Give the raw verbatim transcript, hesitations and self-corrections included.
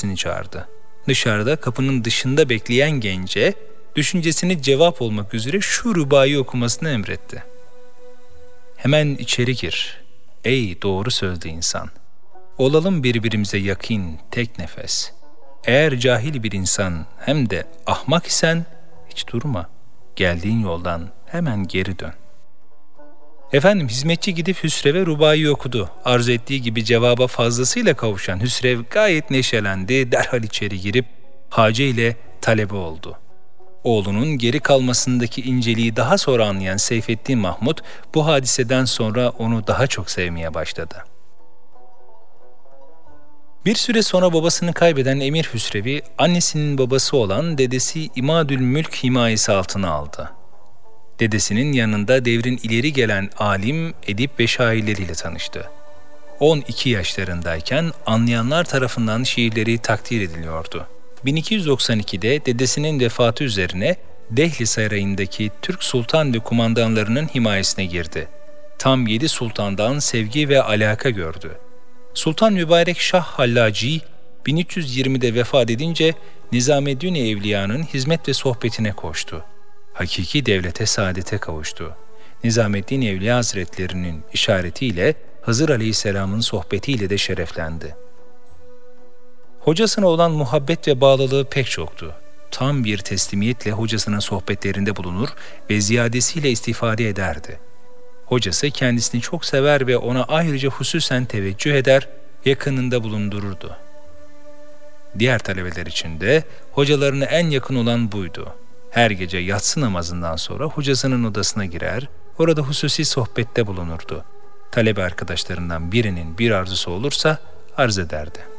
düşüncesini çağırdı. Dışarıda kapının dışında bekleyen gence düşüncesini cevap olmak üzere şu rübayı okumasını emretti. Hemen içeri gir, ey doğru sözlü insan. Olalım birbirimize yakın tek nefes. Eğer cahil bir insan hem de ahmak isen hiç durma. Geldiğin yoldan hemen geri dön. Efendim hizmetçi gidip Hüsrev'e rubayı okudu. Arzu ettiği gibi cevaba fazlasıyla kavuşan Hüsrev gayet neşelendi, derhal içeri girip Hace ile talebe oldu. Oğlunun geri kalmasındaki inceliği daha sonra anlayan Seyfettin Mahmud bu hadiseden sonra onu daha çok sevmeye başladı. Bir süre sonra babasını kaybeden Emir Hüsrev'i annesinin babası olan dedesi İmadülmülk himayesi altına aldı. Dedesinin yanında devrin ileri gelen alim, edip ve şairleriyle tanıştı. on iki yaşlarındayken anlayanlar tarafından şiirleri takdir ediliyordu. bin iki yüz doksan ikide dedesinin vefatı üzerine Dehli Sarayı'ndaki Türk sultan ve kumandanlarının himayesine girdi. Tam yedi sultandan sevgi ve alaka gördü. Sultan Mübarek Şah Hallaci bin üç yüz yirmide vefat edince Nizameddin Evliya'nın hizmet ve sohbetine koştu. Hakiki devlete saadete kavuştu. Nizameddin Evliya Hazretlerinin işaretiyle Hızır Aleyhisselam'ın sohbetiyle de şereflendi. Hocasına olan muhabbet ve bağlılığı pek çoktu. Tam bir teslimiyetle hocasının sohbetlerinde bulunur ve ziyadesiyle istifade ederdi. Hocası kendisini çok sever ve ona ayrıca hususen teveccüh eder, yakınında bulundururdu. Diğer talebeler için de hocalarına en yakın olan buydu. Her gece yatsı namazından sonra hocasının odasına girer, orada hususi sohbette bulunurdu. Talebe arkadaşlarından birinin bir arzusu olursa arz ederdi.